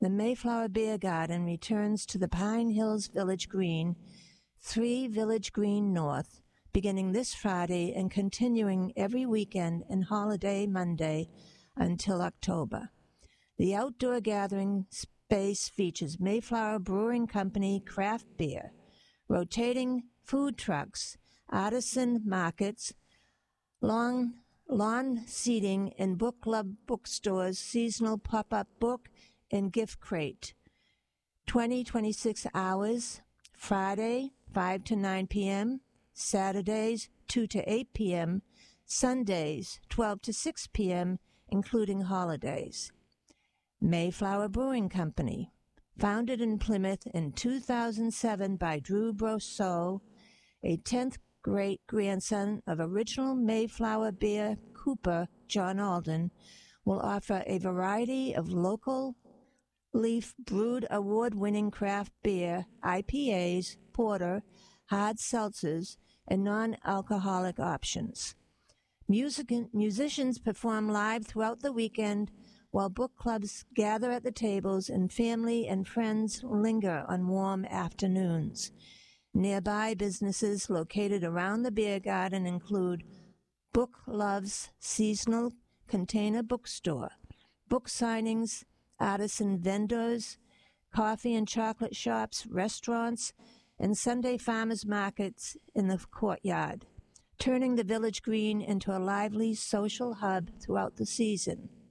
the Mayflower Beer Garden returns to the Pine Hills Village Green, 3 Village Green North, beginning this Friday and continuing every weekend and holiday Monday until October. The outdoor gathering space features Mayflower Brewing Company craft beer, rotating food trucks, artisan markets, lawn seating, and book club bookstores, seasonal pop-up book and gift crate. 26 hours, Friday, 5 to 9 p.m., Saturdays, 2 to 8 p.m., Sundays, 12 to 6 p.m., including holidays. Mayflower Brewing Company, founded in Plymouth in 2007 by Drew Brosseau, a 10th great-grandson of original Mayflower beer cooper John Alden, will offer a variety of local leaf-brewed award-winning craft beer, IPAs, porter, hard seltzers, and non-alcoholic options. Musicians perform live throughout the weekend, while book clubs gather at the tables and family and friends linger on warm afternoons. Nearby businesses located around the beer garden include Book Love's seasonal container bookstore, book signings, artisan vendors, coffee and chocolate shops, restaurants, and Sunday farmers markets in the courtyard, turning the Village Green into a lively social hub throughout the season.